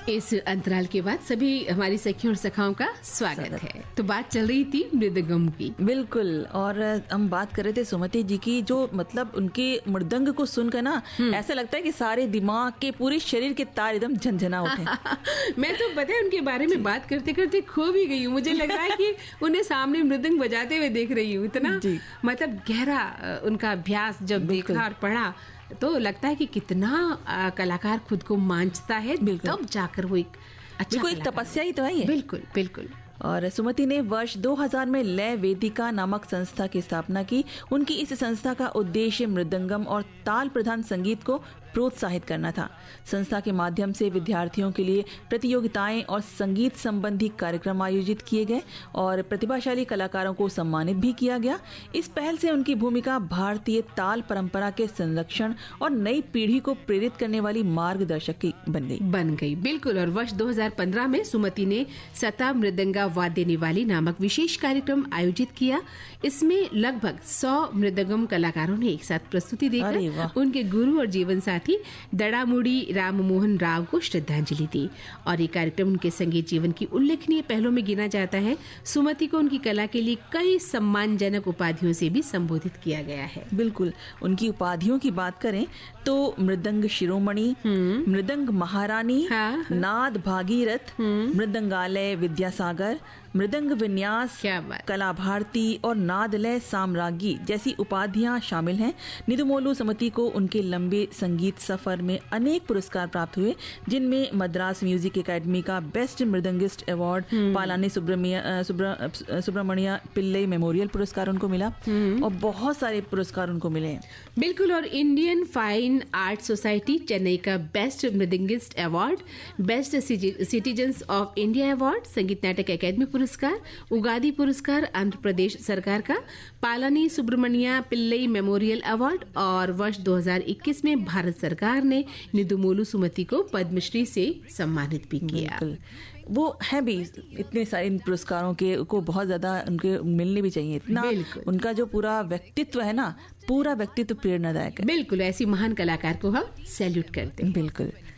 इस अंतराल के बाद सभी हमारी सखियों और सखाओं का स्वागत है। तो बात चल रही थी मृदंगम की। बिल्कुल, और हम बात कर रहे थे सुमति जी की, जो मतलब उनके मृदंग को सुनकर ना ऐसा लगता है कि सारे दिमाग के, पूरे शरीर के तार एकदम झनझना उठे। मैं तो पता है उनके बारे में बात करते करते खो भी गई हूँ। मुझे लग रहा है कि उन्हें सामने मृदंग बजाते हुए देख रही हूँ। इतना मतलब गहरा उनका अभ्यास जब देखा और पढ़ा तो लगता है कि कितना कलाकार खुद को मांझता है, तब जाकर वो एक अच्छा एक तपस्या ही तो है ये। बिल्कुल बिल्कुल। और सुमति ने वर्ष 2000 में लय वेदिका नामक संस्था की स्थापना की। उनकी इस संस्था का उद्देश्य मृदंगम और ताल प्रधान संगीत को प्रोत्साहित करना था। संस्था के माध्यम से विद्यार्थियों के लिए प्रतियोगिताएं और संगीत संबंधी कार्यक्रम आयोजित किए गए और प्रतिभाशाली कलाकारों को सम्मानित भी किया गया। इस पहल से उनकी भूमिका भारतीय ताल परंपरा के संरक्षण और नई पीढ़ी को प्रेरित करने वाली मार्गदर्शक की बन गई। बिल्कुल। और वर्ष 2015 में सुमति ने सता मृदंगा वाद्य निवाली नामक विशेष कार्यक्रम आयोजित किया। इसमें लगभग 100 मृदंगम कलाकारों ने एक साथ प्रस्तुति देकर उनके गुरु और जीवन साथी दड़ामुड़ी राम मोहन राव को श्रद्धांजलि दी। और ये कार्यक्रम उनके संगीत जीवन की उल्लेखनीय पहलों में गिना जाता है। सुमति को उनकी कला के लिए कई सम्मानजनक उपाधियों से भी संबोधित किया गया है। बिल्कुल, उनकी उपाधियों की बात करें तो मृदंग शिरोमणि, मृदंग महारानी, नाद भागीरथ, मृदंगालय विद्यासागर, मृदंग विन्यास कला भारती और नादलय साम्राज्ञी जैसी उपाधियां शामिल हैं। निदुमोलू सुमति को उनके लंबे संगीत सफर में अनेक पुरस्कार प्राप्त हुए, जिनमें मद्रास म्यूजिक एकेडमी का बेस्ट मृदंगिस्ट अवार्ड, पालानी सुब्रमण्य पिल्लई मेमोरियल पुरस्कार उनको मिला और बहुत सारे पुरस्कार उनको मिले। बिल्कुल। और Indian fine art society Chennai का best मृदंगिस्ट award, best citizens of India award, संगीत नाटक अकेडमी पुरस्कार, उगादी पुरस्कार आंध्र प्रदेश सरकार का, पालानी सुब्रमण्य पिल्लई मेमोरियल अवार्ड और वर्ष 2021 में भारत सरकार ने निदुमोलू सुमति को पद्मश्री से सम्मानित भी किया। वो है भी इतने सारे पुरस्कारों के को बहुत ज्यादा उनके मिलने भी चाहिए। इतना उनका जो पूरा व्यक्तित्व है ना, पूरा व्यक्तित्व प्रेरणादायक है। बिल्कुल, ऐसी महान कलाकार को हम सैल्यूट करते हैं। बिल्कुल।